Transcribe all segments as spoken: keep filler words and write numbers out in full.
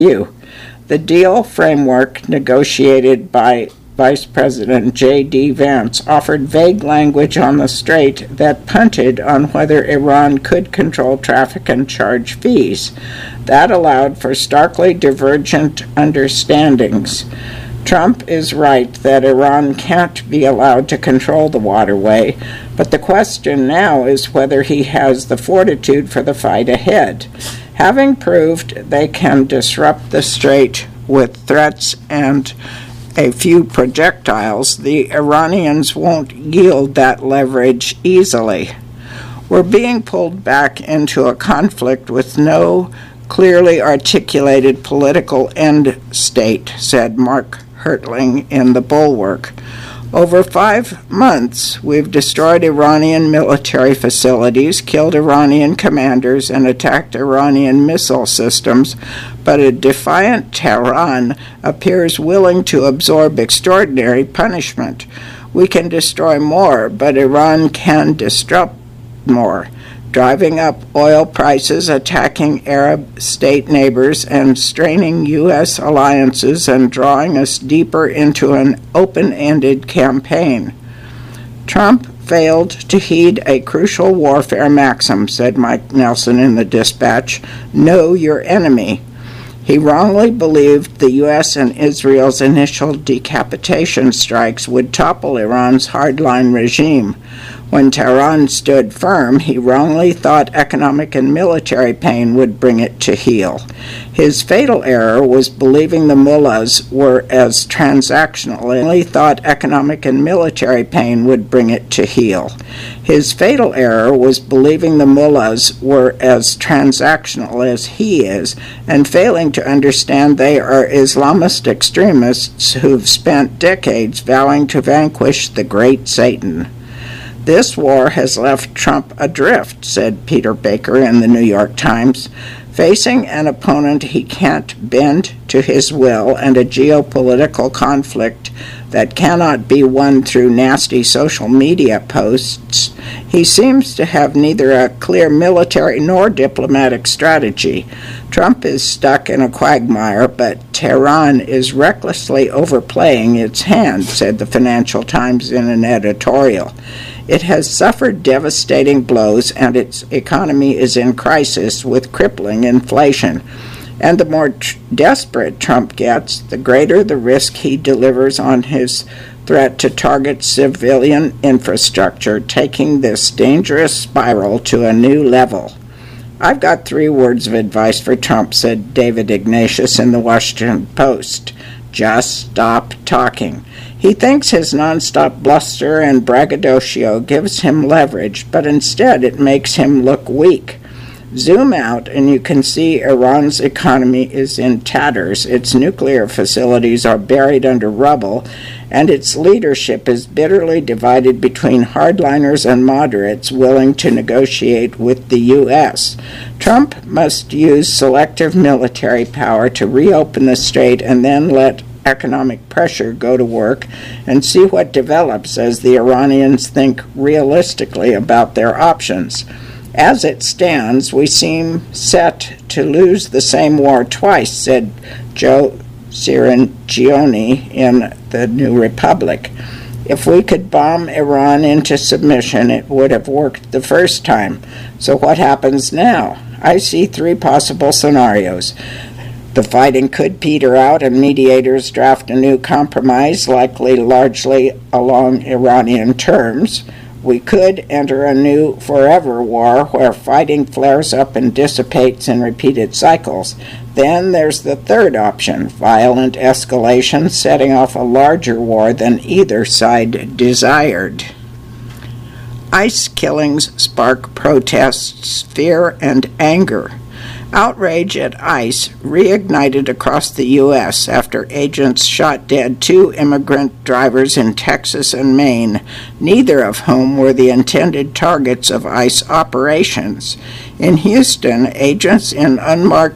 you. The deal framework negotiated by Vice President J D Vance offered vague language on the strait that punted on whether Iran could control traffic and charge fees. That allowed for starkly divergent understandings. Trump is right that Iran can't be allowed to control the waterway, but the question now is whether he has the fortitude for the fight ahead. Having proved they can disrupt the strait with threats and a few projectiles, the Iranians won't yield that leverage easily. We're being pulled back into a conflict with no clearly articulated political end state, said Mark Hertling in The Bulwark. Over five months, we've destroyed Iranian military facilities, killed Iranian commanders, and attacked Iranian missile systems, but a defiant Tehran appears willing to absorb extraordinary punishment. We can destroy more, but Iran can disrupt more, driving up oil prices, attacking Arab state neighbors, and straining U S alliances and drawing us deeper into an open-ended campaign. Trump failed to heed a crucial warfare maxim, said Mike Nelson in the Dispatch: know your enemy. He wrongly believed the U S and Israel's initial decapitation strikes would topple Iran's hardline regime. When Tehran stood firm, he wrongly thought economic and military pain would bring it to heel. His fatal error was believing the mullahs were as transactional, and he thought economic and military pain would bring it to heel. His fatal error was believing the mullahs were as transactional as he is, and failing to understand they are Islamist extremists who've spent decades vowing to vanquish the great Satan. This war has left Trump adrift, said Peter Baker in the New York Times, facing an opponent he can't bend to his will and a geopolitical conflict that cannot be won through nasty social media posts. He seems to have neither a clear military nor diplomatic strategy. Trump is stuck in a quagmire, but Tehran is recklessly overplaying its hand, said the Financial Times in an editorial. It has suffered devastating blows, and its economy is in crisis with crippling inflation. And the more tr- desperate Trump gets, the greater the risk he delivers on his threat to target civilian infrastructure, taking this dangerous spiral to a new level. I've got three words of advice for Trump, said David Ignatius in the Washington Post. Just stop talking. He thinks his nonstop bluster and braggadocio gives him leverage, but instead it makes him look weak. Zoom out and you can see Iran's economy is in tatters, its nuclear facilities are buried under rubble, and its leadership is bitterly divided between hardliners and moderates willing to negotiate with the U S. Trump must use selective military power to reopen the strait and then let economic pressure go to work and see what develops as the Iranians think realistically about their options. As it stands, we seem set to lose the same war twice, said Joe Ciringioni in the New Republic. If we could bomb Iran into submission, it would have worked the first time. So what happens now? I see three possible scenarios. The fighting could peter out and mediators draft a new compromise, likely largely along Iranian terms. We could enter a new forever war where fighting flares up and dissipates in repeated cycles. Then there's the third option, violent escalation, setting off a larger war than either side desired. ICE killings spark protests, fear, and anger. Outrage at ICE reignited across the U S after agents shot dead two immigrant drivers in Texas and Maine, neither of whom were the intended targets of ICE operations. In Houston, agents in unmarked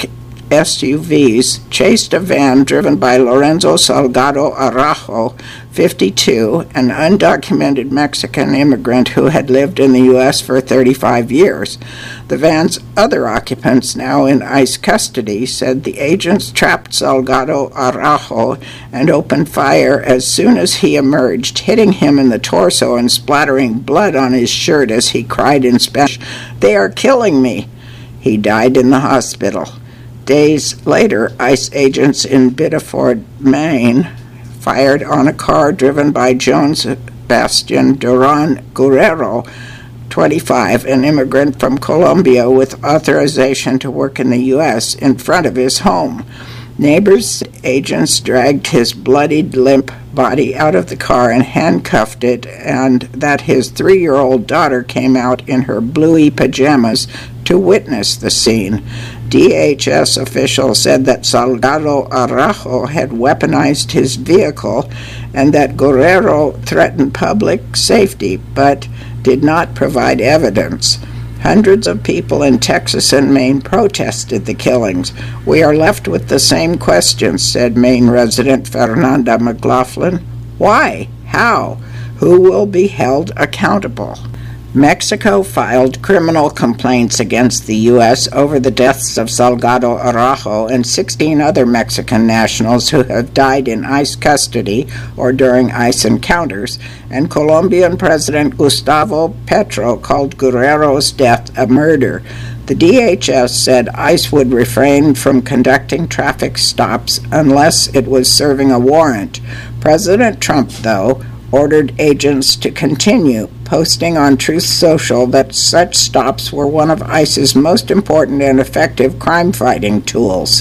S U Vs chased a van driven by Lorenzo Salgado Araujo, fifty-two, an undocumented Mexican immigrant who had lived in the U S for thirty-five years. The van's other occupants, now in ICE custody, said the agents trapped Salgado Araujo and opened fire as soon as he emerged, hitting him in the torso and splattering blood on his shirt as he cried in Spanish, "They are killing me!" He died in the hospital. Days later, ICE agents in Biddeford, Maine, fired on a car driven by Joan Sebastian Duran Guerrero, twenty-five, an immigrant from Colombia with authorization to work in the U S, in front of his home. Neighbors' agents dragged his bloodied, limp body out of the car and handcuffed it, and that his three-year-old daughter came out in her bluey pajamas to witness the scene. D H S officials said that Salgado Araujo had weaponized his vehicle and that Guerrero threatened public safety, but did not provide evidence. Hundreds of people in Texas and Maine protested the killings. "We are left with the same questions," said Maine resident Fernanda McLaughlin. Why? How? Who will be held accountable? Mexico filed criminal complaints against the U S over the deaths of Salgado Araujo and sixteen other Mexican nationals who have died in ICE custody or during ICE encounters, and Colombian President Gustavo Petro called Guerrero's death a murder. The D H S said ICE would refrain from conducting traffic stops unless it was serving a warrant. President Trump, though, ordered agents to continue, posting on Truth Social that such stops were one of ICE's most important and effective crime-fighting tools.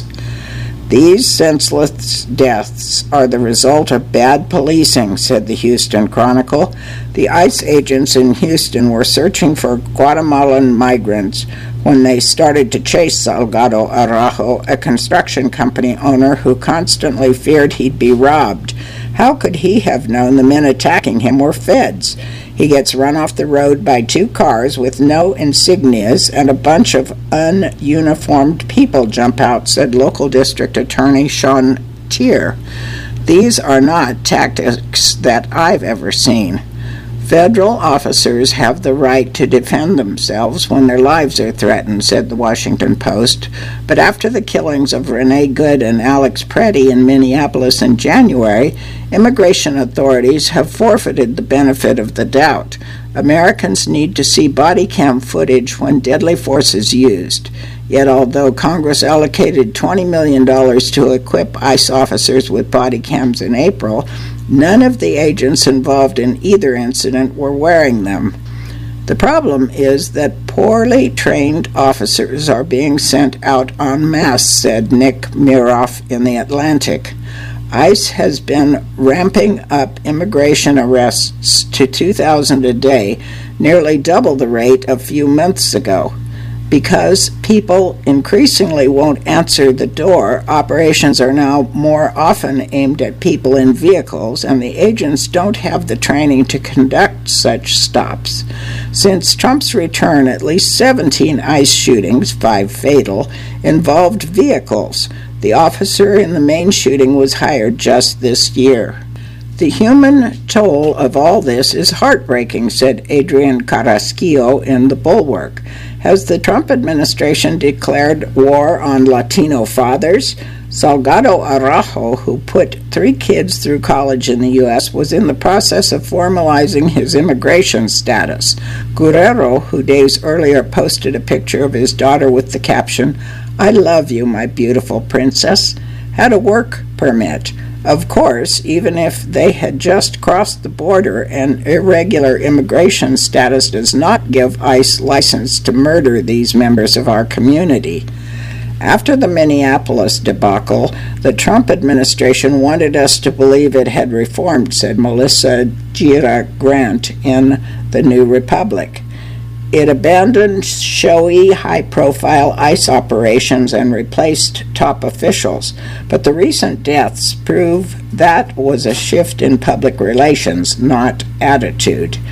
These senseless deaths are the result of bad policing, said the Houston Chronicle. The ICE agents in Houston were searching for Guatemalan migrants when they started to chase Salgado Araujo, a construction company owner who constantly feared he'd be robbed. How could he have known the men attacking him were feds? He gets run off the road by two cars with no insignias, and a bunch of ununiformed people jump out, said local district attorney Sean Tier. These are not tactics that I've ever seen. Federal officers have the right to defend themselves when their lives are threatened, said the Washington Post. But after the killings of Renee Good and Alex Preddy in Minneapolis in January, immigration authorities have forfeited the benefit of the doubt. Americans need to see body cam footage when deadly force is used. Yet although Congress allocated twenty million dollars to equip ICE officers with body cams in April, none of the agents involved in either incident were wearing them. The problem is that poorly trained officers are being sent out en masse, said Nick Miroff in The Atlantic. ICE has been ramping up immigration arrests to two thousand a day, nearly double the rate a few months ago. Because people increasingly won't answer the door, operations are now more often aimed at people in vehicles, and the agents don't have the training to conduct such stops. Since Trump's return, at least seventeen ICE shootings, five fatal, involved vehicles. The officer in the main shooting was hired just this year. The human toll of all this is heartbreaking, said Adrian Carrasquillo in The Bulwark. Has the Trump administration declared war on Latino fathers? Salgado Araujo, who put three kids through college in the U S, was in the process of formalizing his immigration status. Guerrero, who days earlier posted a picture of his daughter with the caption, "I love you, my beautiful princess," had a work permit. Of course, even if they had just crossed the border, an irregular immigration status does not give ICE license to murder these members of our community. After the Minneapolis debacle, the Trump administration wanted us to believe it had reformed, said Melissa Gira Grant in The New Republic. It abandoned showy, high-profile ICE operations and replaced top officials, but the recent deaths prove that was a shift in public relations, not attitude.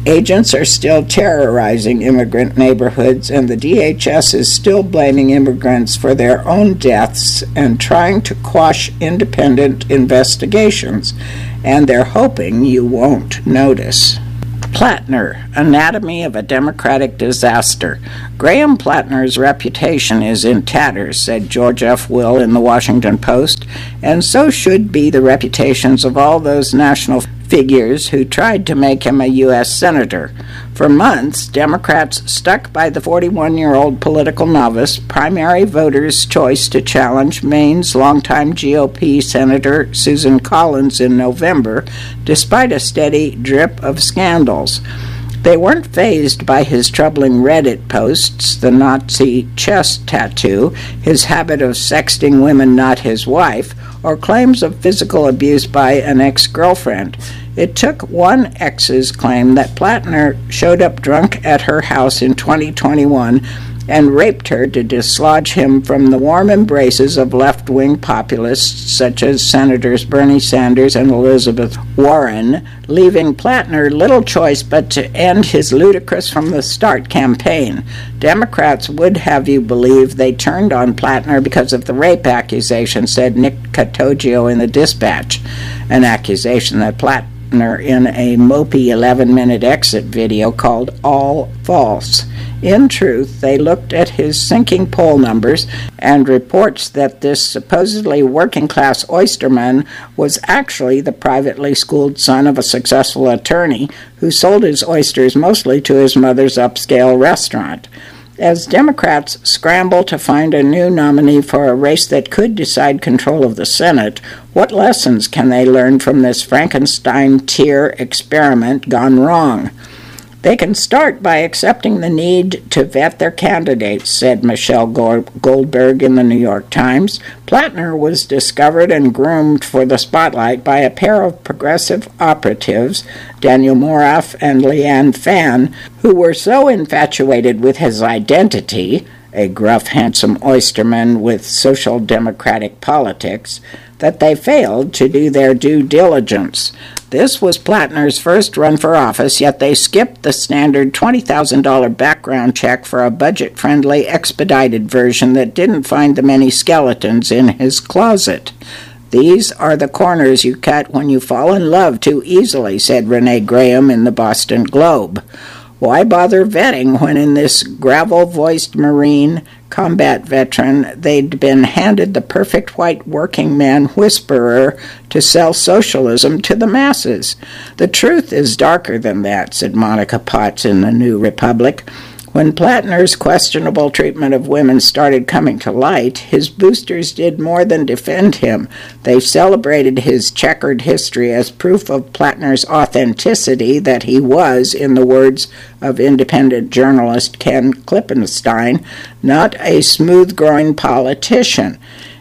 Agents are still terrorizing immigrant neighborhoods, and the D H S is still blaming immigrants for their own deaths and trying to quash independent investigations, and they're hoping you won't notice. Plattner, Anatomy of a Democratic Disaster. Graham Plattner's reputation is in tatters, said George F. Will in the Washington Post, and so should be the reputations of all those national figures who tried to make him a U S senator. For months, Democrats stuck by the forty-one-year-old political novice primary voters' choice to challenge Maine's longtime G O P Senator Susan Collins in November, despite a steady drip of scandals. They weren't fazed by his troubling Reddit posts, the Nazi chest tattoo, his habit of sexting women not his wife, or claims of physical abuse by an ex-girlfriend. It took one ex's claim that Plattner showed up drunk at her house in twenty twenty-one and raped her to dislodge him from the warm embraces of left-wing populists such as Senators Bernie Sanders and Elizabeth Warren, leaving Plattner little choice but to end his ludicrous from the start campaign. Democrats would have you believe they turned on Plattner because of the rape accusation, said Nick Catoggio in the Dispatch, an accusation that Plattner in a mopey eleven-minute exit video called all false. In truth, they looked at his sinking poll numbers and reports that this supposedly working-class oysterman was actually the privately schooled son of a successful attorney who sold his oysters mostly to his mother's upscale restaurant. As Democrats scramble to find a new nominee for a race that could decide control of the Senate, what lessons can they learn from this Frankenstein-tier experiment gone wrong? They can start by accepting the need to vet their candidates, said Michelle Goldberg in the New York Times. Plattner was discovered and groomed for the spotlight by a pair of progressive operatives, Daniel Moraff and Leanne Phan, who were so infatuated with his identity, a gruff, handsome oysterman with social democratic politics, that they failed to do their due diligence. This was Plattner's first run for office, yet they skipped the standard twenty thousand dollars background check for a budget-friendly, expedited version that didn't find the many skeletons in his closet. These are the corners you cut when you fall in love too easily, said Renee Graham in the Boston Globe. Why bother vetting when in this gravel-voiced Marine combat veteran they'd been handed the perfect white working man whisperer to sell socialism to the masses? The truth is darker than that, said Monica Potts in the New Republic. When Plattner's questionable treatment of women started coming to light, his boosters did more than defend him. They celebrated his checkered history as proof of Plattner's authenticity, that he was, in the words of independent journalist Ken Klippenstein, not a smooth-growing politician.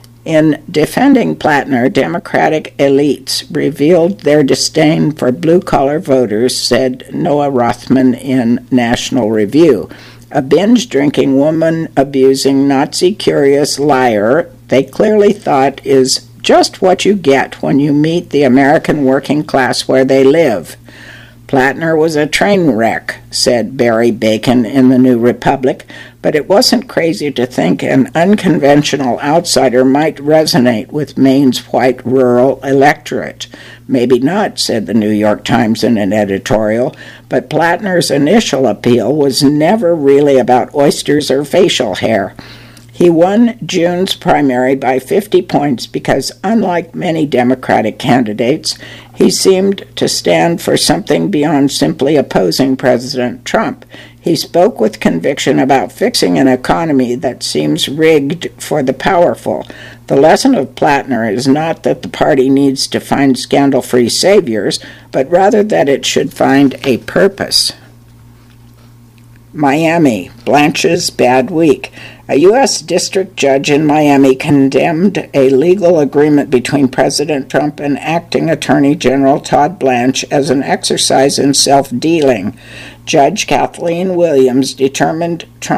In defending Plattner, Democratic elites revealed their disdain for blue-collar voters, said Noah Rothman in National Review. A binge-drinking, woman-abusing, Nazi-curious liar they clearly thought is just what you get when you meet the American working class where they live. Plattner was a train wreck, said Barry Bacon in the New Republic, but it wasn't crazy to think an unconventional outsider might resonate with Maine's white rural electorate. Maybe not, said the New York Times in an editorial, but Plattner's initial appeal was never really about oysters or facial hair. He won June's primary by fifty points because, unlike many Democratic candidates, he seemed to stand for something beyond simply opposing President Trump. He spoke with conviction about fixing an economy that seems rigged for the powerful. The lesson of Plattner is not that the party needs to find scandal-free saviors, but rather that it should find a purpose. Miami, Blanche's bad week. A U S district judge in Miami condemned a legal agreement between President Trump and acting Attorney General Todd Blanche as an exercise in self-dealing. Judge Kathleen Williams determined Trump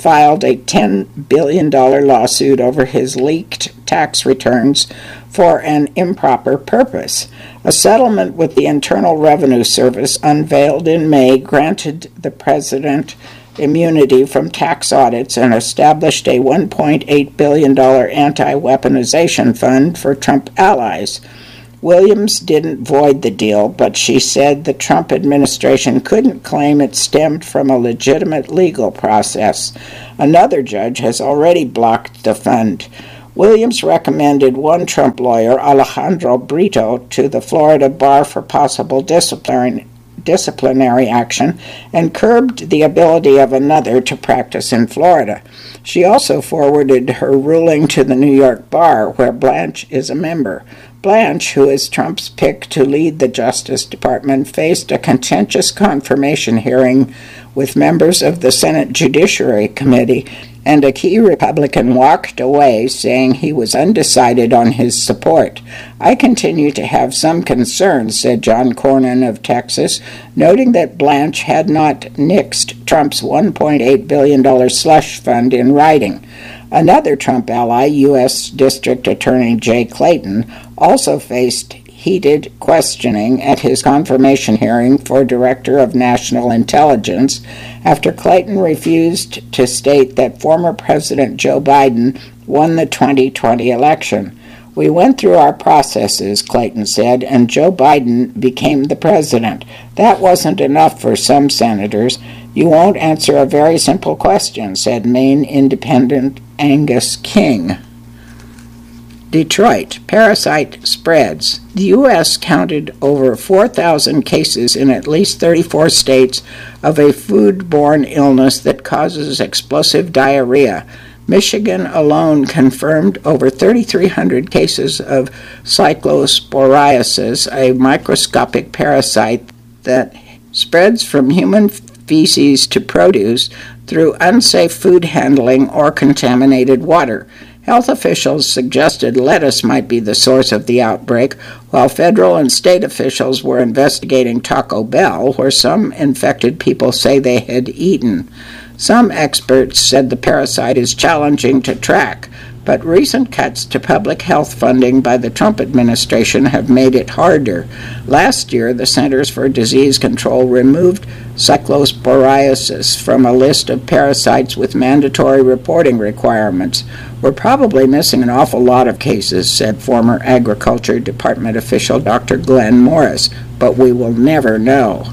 filed a ten billion dollars lawsuit over his leaked tax returns for an improper purpose. A settlement with the Internal Revenue Service unveiled in May granted the president immunity from tax audits and established a one point eight billion dollars anti-weaponization fund for Trump allies. Williams didn't void the deal, but she said the Trump administration couldn't claim it stemmed from a legitimate legal process. Another judge has already blocked the fund. Williams recommended one Trump lawyer, Alejandro Brito, to the Florida bar for possible disciplinary disciplinary action and curbed the ability of another to practice in Florida. She also forwarded her ruling to the New York bar, where Blanche is a member. Blanche, who is Trump's pick to lead the Justice Department, faced a contentious confirmation hearing with members of the Senate Judiciary Committee, and a key Republican walked away saying he was undecided on his support. "I continue to have some concerns," said John Cornyn of Texas, noting that Blanche had not nixed Trump's one point eight billion dollars slush fund in writing. Another Trump ally, U S District Attorney Jay Clayton, also faced heated questioning at his confirmation hearing for Director of National Intelligence after Clayton refused to state that former President Joe Biden won the twenty twenty election. "We went through our processes," Clayton said, "and Joe Biden became the president. That wasn't enough for some senators. You won't answer a very simple question," said Maine Independent Angus King. Detroit. Parasite spreads. The U S counted over four thousand cases in at least thirty-four states of a foodborne illness that causes explosive diarrhea. Michigan alone confirmed over thirty-three hundred cases of cyclosporiasis, a microscopic parasite that spreads from human feces to produce through unsafe food handling or contaminated water. Health officials suggested lettuce might be the source of the outbreak, while federal and state officials were investigating Taco Bell, where some infected people say they had eaten. Some experts said the parasite is challenging to track, but recent cuts to public health funding by the Trump administration have made it harder. Last year, the Centers for Disease Control removed cyclosporiasis from a list of parasites with mandatory reporting requirements. "We're probably missing an awful lot of cases," said former Agriculture Department official Doctor Glenn Morris, "but we will never know."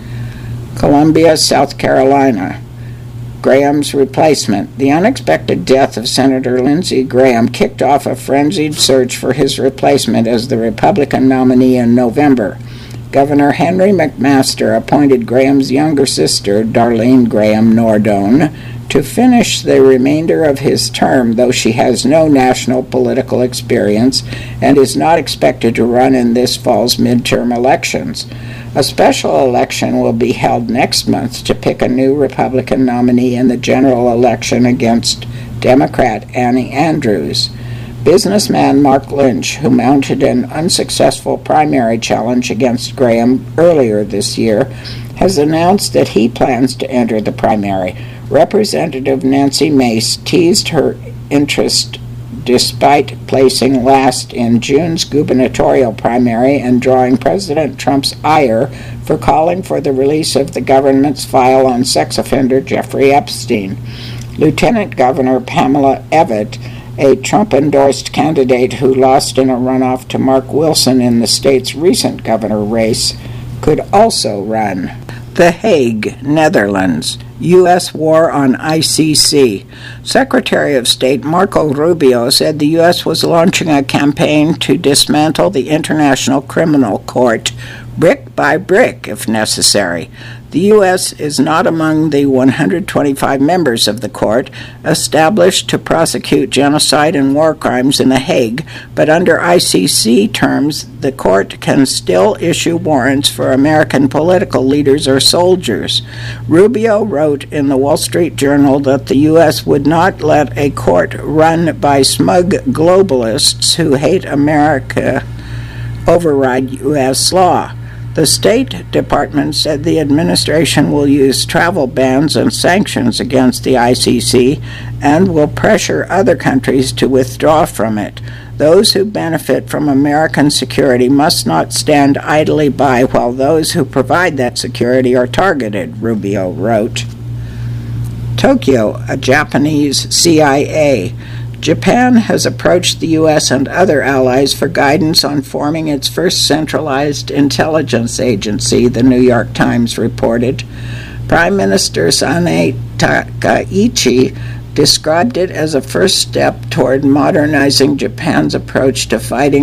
Columbia, South Carolina. Graham's replacement. The unexpected death of Senator Lindsey Graham kicked off a frenzied search for his replacement as the Republican nominee in November. Governor Henry McMaster appointed Graham's younger sister, Darlene Graham Nordone, to finish the remainder of his term, though she has no national political experience and is not expected to run in this fall's midterm elections. A special election will be held next month to pick a new Republican nominee in the general election against Democrat Annie Andrews. Businessman Mark Lynch, who mounted an unsuccessful primary challenge against Graham earlier this year, has announced that he plans to enter the primary. Representative Nancy Mace teased her interest despite placing last in June's gubernatorial primary and drawing President Trump's ire for calling for the release of the government's file on sex offender Jeffrey Epstein. Lieutenant Governor Pamela Evette, a Trump-endorsed candidate who lost in a runoff to Mark Wilson in the state's recent governor race, could also run. The Hague, Netherlands. U S war on I C C. Secretary of State Marco Rubio said the U S was launching a campaign to dismantle the International Criminal Court, brick by brick, if necessary. The U S is not among the one hundred twenty-five members of the court established to prosecute genocide and war crimes in The Hague, but under I C C terms, the court can still issue warrants for American political leaders or soldiers. Rubio wrote in the Wall Street Journal that the U S would not let a court run by smug globalists who hate America override U S law. The State Department said the administration will use travel bans and sanctions against the I C C and will pressure other countries to withdraw from it. Those who benefit from American security must not stand idly by while those who provide that security are targeted, Rubio wrote. Tokyo, a Japanese C I A. Japan has approached the U S and other allies for guidance on forming its first centralized intelligence agency, the New York Times reported. Prime Minister Sanae Takaichi described it as a first step toward modernizing Japan's approach to fighting